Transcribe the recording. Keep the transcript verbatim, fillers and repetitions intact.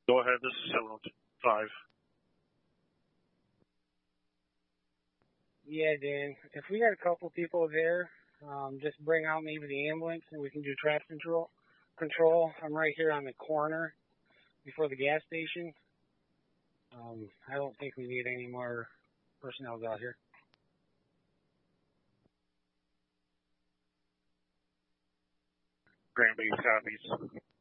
Go ahead, this is seven oh five. Yeah, Dan. If we got a couple people there, um, just bring out maybe the ambulance and we can do traffic control. Control. I'm right here on the corner before the gas station. Um, I don't think we need any more personnel out here. Grand Bay copies.